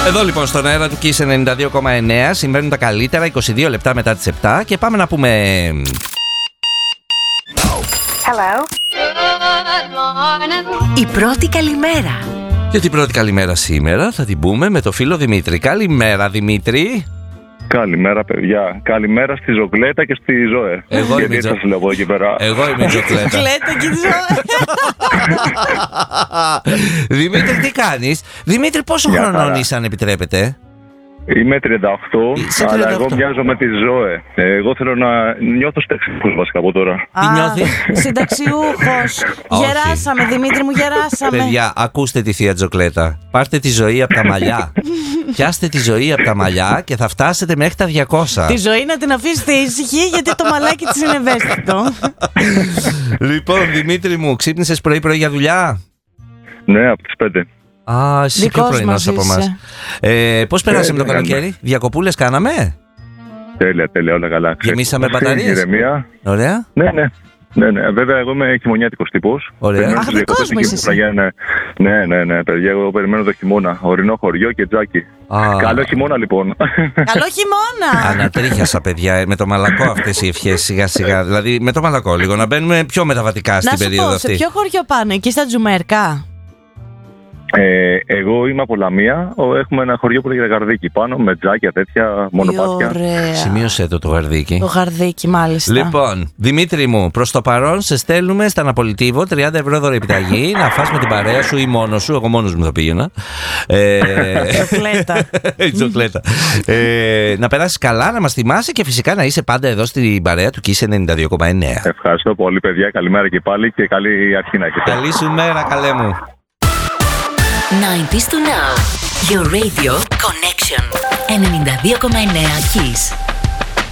Εδώ λοιπόν στον αέρα του Kiss 92,9 συμβαίνουν τα καλύτερα 22 λεπτά μετά τις 7 και πάμε να πούμε... Hello. Η πρώτη καλημέρα. Και την πρώτη καλημέρα σήμερα θα την πούμε με το φίλο Δημήτρη. Καλημέρα Δημήτρη. Καλημέρα παιδιά. Καλημέρα στη Ζωκλέτα και στη Ζωέ. Εγώ είμαι Εγώ είμαι η Ζωκλέτα. Ζωκλέτα και η Ζωέ. Δημήτρη, τι κάνεις? Δημήτρη, πόσο χρονών είσαι αν επιτρέπετε? Είμαι 38, αλλά εγώ μοιάζω με τη Ζωέ. Εγώ θέλω να νιώθω συνταξιούχος βασικά από τώρα. Τι νιώθει? Συνταξιούχος. Γεράσαμε, Δημήτρη μου, γεράσαμε. Παιδιά, ακούστε τη θεία Τζοκλέτα. Πάρτε τη ζωή από τα μαλλιά. Πιάστε τη ζωή από τα μαλλιά και θα φτάσετε μέχρι τα 200. Τη ζωή να την αφήσετε ήσυχη, γιατί το μαλάκι της είναι ευαίσθητο. Λοιπόν, Δημήτρη μου, ξύπνησες πρωί-πρωί για δουλειά? Ναι, από τις 5. Α, εσύ πιο πρωινός από εμάς. Πώς περάσαμε το καλοκαίρι? Διακοπούλες κάναμε? Τέλεια, όλα καλά. Γεμίσαμε μπαταρίες? Ωραία. Ναι. Βέβαια, εγώ είμαι χειμωνιάτικος τύπος. Ωραία. Αχ, δικός μου είσαι εσύ. Ναι, παιδιά, εγώ περιμένω το χειμώνα. Ορεινό χωριό και τζάκι. Καλό χειμώνα, λοιπόν. Καλό χειμώνα. Ανατρίχιασα, παιδιά, με το μαλακό αυτές οι ευχές σιγά-σιγά. Δηλαδή, με το μαλακό λίγο, να μπαίνουμε πιο μεταβατικά στην περίοδο αυτή. Σε ποιο χωριό πάνε, εκεί στα Τζουμέρκα? Εγώ είμαι από Λαμία. Έχουμε ένα χωριό που λέγεται Γαρδίκι πάνω, με τζάκια τέτοια, μονοπάτια. Ωραία. Σημείωσέ το Γαρδίκι. Το Γαρδίκι, μάλιστα. Λοιπόν, Δημήτρη μου, προς το παρόν σε στέλνουμε στα Αναπολιτήβο 30 ευρώ δωρεπιταγή να φας με την παρέα σου ή μόνος σου. Εγώ μόνος μου θα πήγαινα. Τζοκλέτα. Να περάσεις καλά, να μας θυμάσαι και φυσικά να είσαι πάντα εδώ στην παρέα του Kiss 92,9. Ευχαριστώ πολύ, παιδιά. Καλημέρα και πάλι και καλή αρχή να έχετε. Καλή σου μέρα, καλέ μου. 90s to now. Your radio connection. 92,9 Kiss.